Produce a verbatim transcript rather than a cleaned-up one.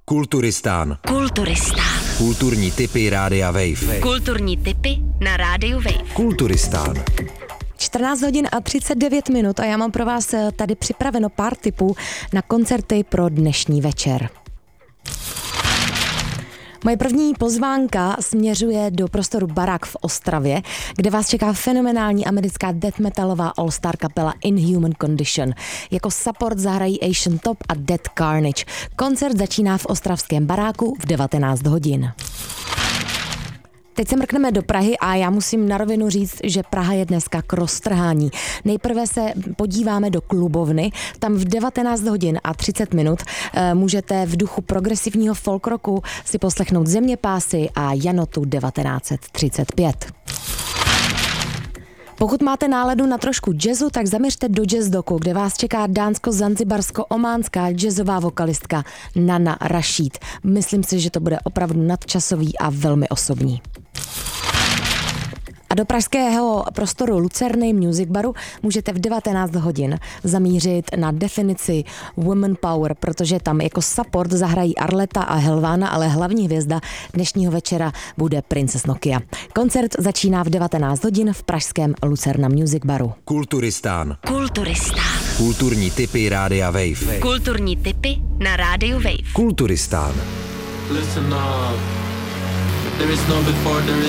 Kulturistán. Kulturistán. Kulturní tipy Rádia Wave. Kulturní tipy na Rádiu Wave. Kulturistán. čtrnáct hodin a třicet devět minut a já mám pro vás tady připraveno pár tipů na koncerty pro dnešní večer. Moje první pozvánka směřuje do prostoru Barák v Ostravě, kde vás čeká fenomenální americká death metalová all-star kapela Inhuman Condition. Jako support zahrají Asian Top a Dead Carnage. Koncert začíná v ostravském Baráku v devatenáct hodin. Teď se mrkneme do Prahy a já musím na rovinu říct, že Praha je dneska k roztrhání. Nejprve se podíváme do klubovny, tam v devatenáct hodin a třicet minut e, můžete v duchu progresivního folk rocku si poslechnout Zeměpásy a Janotu devatenáct třicet pět. Pokud máte náladu na trošku jazzu, tak zaměřte do Jazz Doku, kde vás čeká dánsko-zanzibarsko-ománská jazzová vokalistka Nana Rashid. Myslím si, že to bude opravdu nadčasový a velmi osobní. A do pražského prostoru Lucerny Music Baru můžete v devatenáct hodin zamířit na definici Women Power, protože tam jako support zahrají Arleta a Helvána, ale hlavní hvězda dnešního večera bude Princess Nokia. Koncert začíná v devatenáct hodin v pražském Lucerna Music Baru. Kulturistán. Kulturistán. Kulturní tipy Rádia Wave. Kulturní tipy na Rádiu Wave. Kulturistán. Listen up. There is no before, there is